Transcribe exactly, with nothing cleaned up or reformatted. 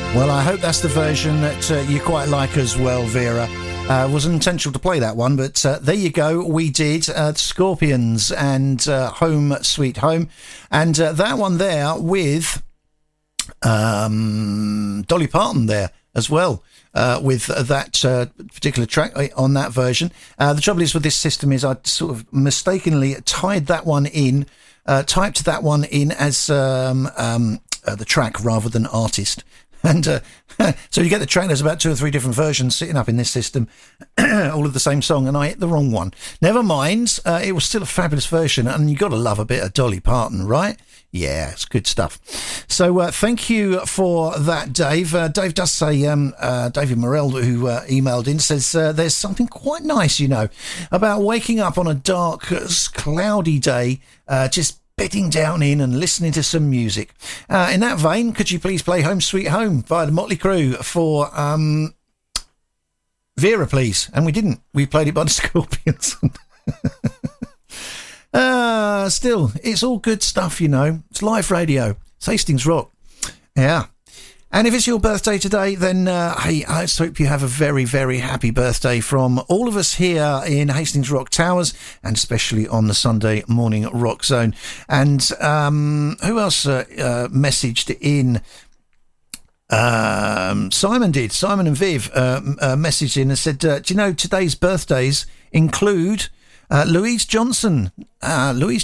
Well, I hope that's the version that uh, you quite like as well, Vera. Uh, wasn't intentional to play that one, but uh, there you go. We did uh, Scorpions and uh, Home Sweet Home. And uh, that one there with um, Dolly Parton there as well. Uh, with that uh, particular track on that version. Uh, the trouble is with this system is I sort of mistakenly tied that one in, uh, typed that one in as um, um, uh, the track rather than artist. And uh, so you get the track, there's about two or three different versions sitting up in this system, all of the same song, and I hit the wrong one. Never mind, uh, it was still a fabulous version, and you got to love a bit of Dolly Parton, right? Yeah, it's good stuff. So uh, thank you for that, Dave. Uh, Dave does say, um, uh, David Morell, who uh, emailed in, says uh, there's something quite nice, you know, about waking up on a dark, cloudy day, uh, just bedding down in and listening to some music. Uh, in that vein, could you please play Home Sweet Home via the Motley Crue for um, Vera, please? And we didn't. We played it by the Scorpions. uh, still, it's all good stuff, you know. It's live radio. It's Hastings Rock. Yeah. And if it's your birthday today, then, uh, hey, I just hope you have a very, very happy birthday from all of us here in Hastings Rock Towers, and especially on the Sunday morning Rock Zone. And um, who else uh, uh, messaged in? Um, Simon did. Simon and Viv uh, uh, messaged in and said, uh, do you know today's birthdays include uh, Louise Johnson? Uh, Louise